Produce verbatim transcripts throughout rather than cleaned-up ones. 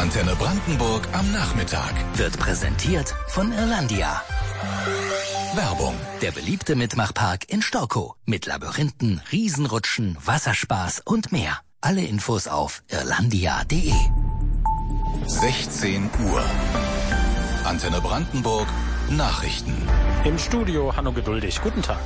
Antenne Brandenburg am Nachmittag. Wird präsentiert von Irlandia. Werbung. Der beliebte Mitmachpark in Storkow. Mit Labyrinthen, Riesenrutschen, Wasserspaß und mehr. Alle Infos auf irlandia punkt de. sechzehn Uhr. Antenne Brandenburg. Nachrichten. Im Studio Hanno Geduldig. Guten Tag.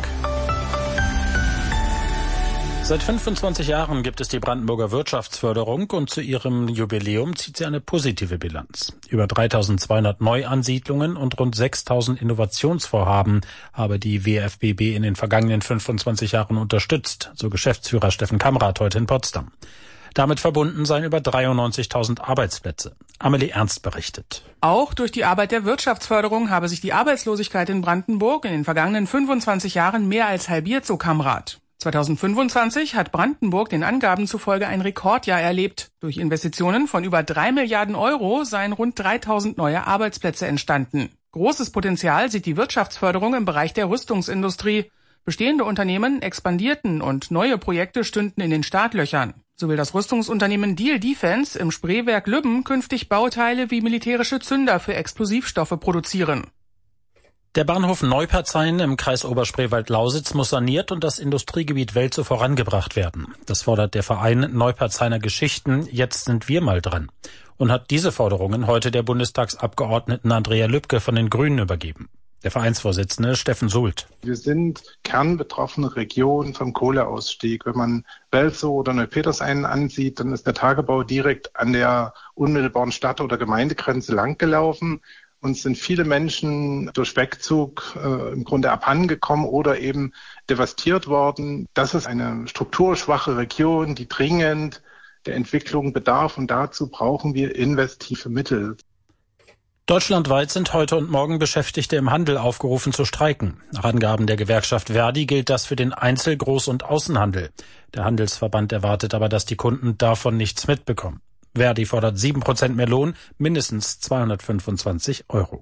Seit fünfundzwanzig Jahren gibt es die Brandenburger Wirtschaftsförderung und zu ihrem Jubiläum zieht sie eine positive Bilanz. Über dreitausendzweihundert Neuansiedlungen und rund sechstausend Innovationsvorhaben habe die W F B B in den vergangenen fünfundzwanzig Jahren unterstützt, so Geschäftsführer Steffen Kamrath heute in Potsdam. Damit verbunden seien über dreiundneunzigtausend Arbeitsplätze. Amelie Ernst berichtet. Auch durch die Arbeit der Wirtschaftsförderung habe sich die Arbeitslosigkeit in Brandenburg in den vergangenen fünfundzwanzig Jahren mehr als halbiert, so Kamrath. zweitausendfünfundzwanzig hat Brandenburg den Angaben zufolge ein Rekordjahr erlebt. Durch Investitionen von über drei Milliarden Euro seien rund dreitausend neue Arbeitsplätze entstanden. Großes Potenzial sieht die Wirtschaftsförderung im Bereich der Rüstungsindustrie. Bestehende Unternehmen expandierten und neue Projekte stünden in den Startlöchern. So will das Rüstungsunternehmen Diehl Defense im Spreewerk Lübben künftig Bauteile wie militärische Zünder für Explosivstoffe produzieren. Der Bahnhof Neupertzain im Kreis Oberspreewald-Lausitz muss saniert und das Industriegebiet Welzow vorangebracht werden. Das fordert der Verein Neupertzainer Geschichten. Jetzt sind wir mal dran. Und hat diese Forderungen heute der Bundestagsabgeordneten Andrea Lübke von den Grünen übergeben. Der Vereinsvorsitzende Steffen Sult. Wir sind kernbetroffene Region vom Kohleausstieg. Wenn man Welzow oder Neupetershain ansieht, dann ist der Tagebau direkt an der unmittelbaren Stadt- oder Gemeindegrenze langgelaufen. Uns sind viele Menschen durch Wegzug äh, im Grunde abhandengekommen oder eben devastiert worden. Das ist eine strukturschwache Region, die dringend der Entwicklung bedarf. Und dazu brauchen wir investive Mittel. Deutschlandweit sind heute und morgen Beschäftigte im Handel aufgerufen zu streiken. Nach Angaben der Gewerkschaft Verdi gilt das für den Einzel-, Groß- und Außenhandel. Der Handelsverband erwartet aber, dass die Kunden davon nichts mitbekommen. Verdi fordert sieben Prozent mehr Lohn, mindestens zweihundertfünfundzwanzig Euro.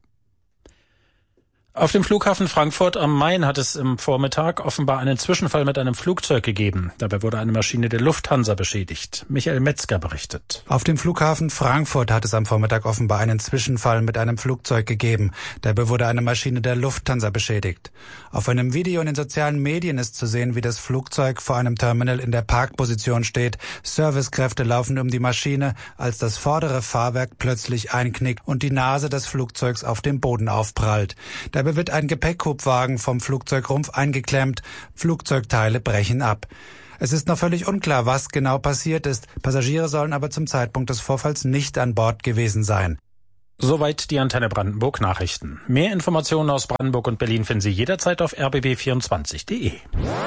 Auf dem Flughafen Frankfurt am Main hat es im Vormittag offenbar einen Zwischenfall mit einem Flugzeug gegeben. Dabei wurde eine Maschine der Lufthansa beschädigt. Michael Metzger berichtet. Auf dem Flughafen Frankfurt hat es am Vormittag offenbar einen Zwischenfall mit einem Flugzeug gegeben. Dabei wurde eine Maschine der Lufthansa beschädigt. Auf einem Video in den sozialen Medien ist zu sehen, wie das Flugzeug vor einem Terminal in der Parkposition steht. Servicekräfte laufen um die Maschine, als das vordere Fahrwerk plötzlich einknickt und die Nase des Flugzeugs auf dem Boden aufprallt. Dabei wird ein Gepäckhubwagen vom Flugzeugrumpf eingeklemmt. Flugzeugteile brechen ab. Es ist noch völlig unklar, was genau passiert ist. Passagiere sollen aber zum Zeitpunkt des Vorfalls nicht an Bord gewesen sein. Soweit die Antenne Brandenburg Nachrichten. Mehr Informationen aus Brandenburg und Berlin finden Sie jederzeit auf r b b vierundzwanzig punkt de.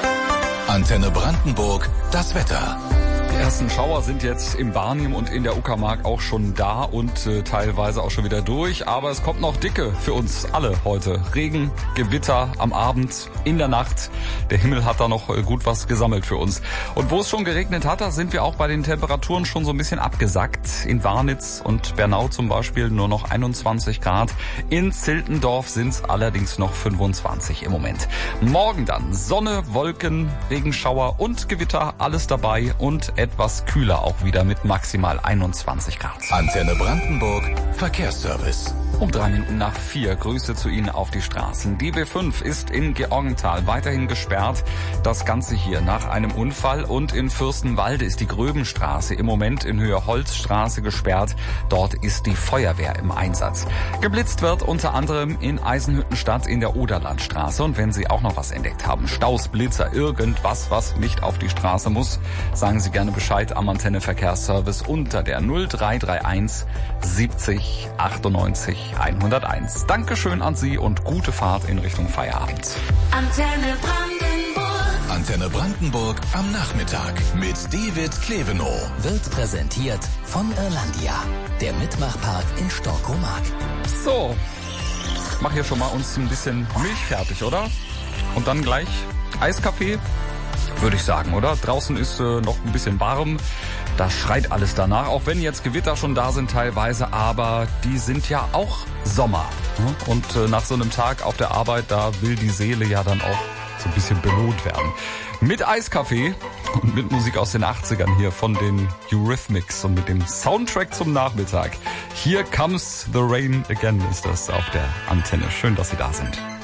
Antenne Brandenburg, das Wetter. Die ersten Schauer sind jetzt im Barnim und in der Uckermark auch schon da und äh, teilweise auch schon wieder durch. Aber es kommt noch dicke für uns alle heute. Regen, Gewitter am Abend, in der Nacht. Der Himmel hat da noch äh, gut was gesammelt für uns. Und wo es schon geregnet hat, da sind wir auch bei den Temperaturen schon so ein bisschen abgesackt. In Warnitz und Bernau zum Beispiel nur noch einundzwanzig Grad. In Ziltendorf sind es allerdings noch fünfundzwanzig im Moment. Morgen dann Sonne, Wolken, Regenschauer und Gewitter, alles dabei und etwas kühler auch wieder mit maximal einundzwanzig Grad. Antenne Brandenburg, Verkehrsservice. Um drei Minuten nach vier, Grüße zu Ihnen auf die Straßen. Die B fünf ist in Georgenthal weiterhin gesperrt. Das Ganze hier nach einem Unfall. Und in Fürstenwalde ist die Gröbenstraße im Moment in Höhe Holzstraße gesperrt. Dort ist die Feuerwehr im Einsatz. Geblitzt wird unter anderem in Eisenhüttenstadt in der Oderlandstraße. Und wenn Sie auch noch was entdeckt haben, Staus, Blitzer, irgendwas, was nicht auf die Straße muss, sagen Sie gerne Bescheid am Antenne Verkehrsservice unter der null drei drei eins siebzig achtundneunzig hunderteins. Dankeschön an Sie und gute Fahrt in Richtung Feierabend. Antenne Brandenburg. Antenne Brandenburg am Nachmittag mit David Klevenow. Wird präsentiert von Irlandia. Der Mitmachpark in Storkow-Mark. So, mach hier schon mal uns ein bisschen Milch fertig, oder? Und dann gleich Eiskaffee, würde ich sagen, oder? Draußen ist äh, noch ein bisschen warm. Da schreit alles danach, auch wenn jetzt Gewitter schon da sind teilweise, aber die sind ja auch Sommer. Und äh, nach so einem Tag auf der Arbeit, da will die Seele ja dann auch so ein bisschen belohnt werden. Mit Eiskaffee und mit Musik aus den achtzigern hier von den Eurythmics und mit dem Soundtrack zum Nachmittag. Here Comes the Rain Again ist das auf der Antenne. Schön, dass Sie da sind.